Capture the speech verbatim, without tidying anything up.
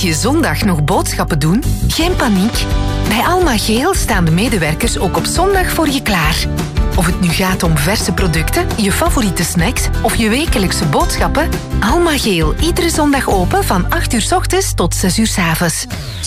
je zondag nog boodschappen doen? Geen paniek. Bij Alma Geel staan de medewerkers ook op zondag voor je klaar. Of het nu gaat om verse producten, je favoriete snacks of je wekelijkse boodschappen, Alma Geel, iedere zondag open van acht uur 's ochtends tot zes uur 's avonds.